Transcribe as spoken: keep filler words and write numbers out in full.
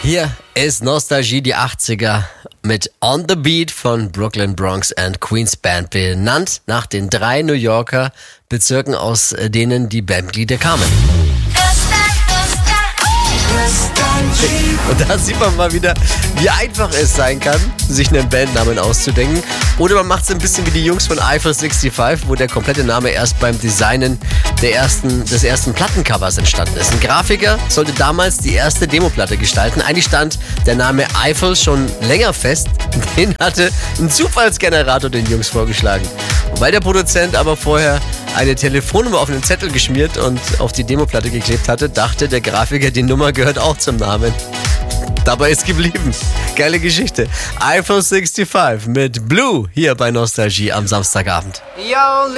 Hier ist Nostalgie, die achtziger mit On the Beat von Brooklyn Bronx and Queens Band, benannt nach den drei New Yorker Bezirken, aus denen die Bandmitglieder kamen. Und da sieht man mal wieder, wie einfach es sein kann, sich einen Bandnamen auszudenken. Oder man macht es ein bisschen wie die Jungs von Eiffel fünfundsechzig, wo der komplette Name erst beim Designen der ersten, des ersten Plattencovers entstanden ist. Ein Grafiker sollte damals die erste Demoplatte gestalten. Eigentlich stand der Name Eiffel schon länger fest. Den hatte ein Zufallsgenerator den Jungs vorgeschlagen. Und weil der Produzent aber vorher eine Telefonnummer auf einen Zettel geschmiert und auf die Demoplatte geklebt hatte, dachte der Grafiker, die Nummer gehört auch zum Namen. Dabei ist geblieben. Geile Geschichte. Eiffel fünfundsechzig mit Blue hier bei Nostalgie am Samstagabend.